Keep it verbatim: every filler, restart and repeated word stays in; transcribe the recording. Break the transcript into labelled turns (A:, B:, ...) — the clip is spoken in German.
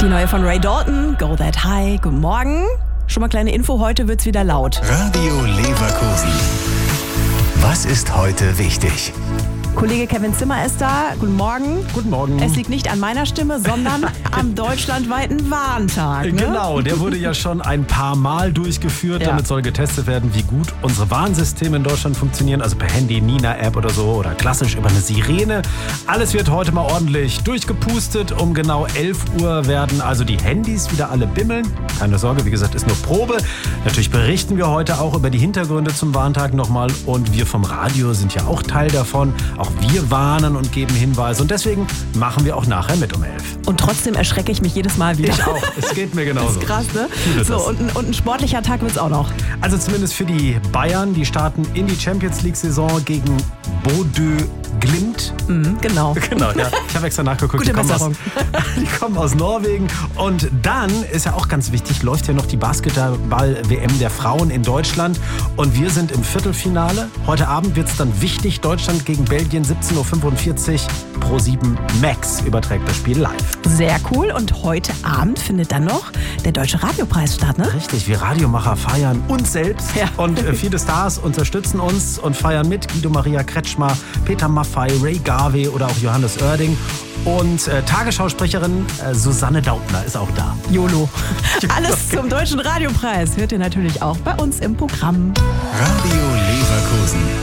A: Die neue von Ray Dalton, Go That High. Guten Morgen. Schon mal kleine Info, heute wird's wieder laut.
B: Radio Leverkusen. Was ist heute wichtig?
A: Kollege Kevin Zimmer ist da. Guten Morgen.
C: Guten Morgen.
A: Es liegt nicht an meiner Stimme, sondern am deutschlandweiten Warntag. Ne?
C: Genau, der wurde ja schon ein paar Mal durchgeführt.
A: Ja.
C: Damit soll getestet werden, wie gut unsere Warnsysteme in Deutschland funktionieren. Also per Handy, Nina-App oder so oder klassisch über eine Sirene. Alles wird heute mal ordentlich durchgepustet. Um genau elf Uhr werden also die Handys wieder alle bimmeln. Keine Sorge, wie gesagt, ist nur Probe. Natürlich berichten wir heute auch über die Hintergründe zum Warntag nochmal. Und wir vom Radio sind ja auch Teil davon. Auch wir warnen und geben Hinweise. Und deswegen machen wir auch nachher mit um elf.
A: Und trotzdem erschrecke ich mich jedes Mal wieder.
C: Ich auch. Es geht mir genauso.
A: Das ist krass, ne? So,
C: das.
A: und, ein- und ein sportlicher Tag wird's auch noch.
C: Also zumindest für die Bayern. Die starten in die Champions League-Saison gegen Bodø Glimt.
A: Mhm, genau.
C: Genau, ja. Ich habe extra nachgeguckt.
A: Gute
C: die, kommen aus,
A: Besserung.
C: die kommen aus Norwegen. Und dann ist ja auch ganz wichtig, läuft ja noch die Basketball-W M der Frauen in Deutschland. Und wir sind im Viertelfinale. Heute Abend wird es dann wichtig. Deutschland gegen Belgien, siebzehn Uhr fünfundvierzig. Pro sieben Max überträgt das Spiel live.
A: Sehr cool. Und heute Abend findet dann noch der Deutsche Radiopreis statt, ne?
C: Richtig, wir Radiomacher feiern uns selbst.
A: Ja.
C: Und äh, viele Stars unterstützen uns und feiern mit. Guido Maria Kretschmer, Peter Maffay, Ray Garvey oder auch Johannes Oerding. Und äh, Tagesschausprecherin äh, Susanne Daubner ist auch da.
A: YOLO. Alles zum Deutschen Radiopreis hört ihr natürlich auch bei uns im Programm.
B: Radio Leverkusen.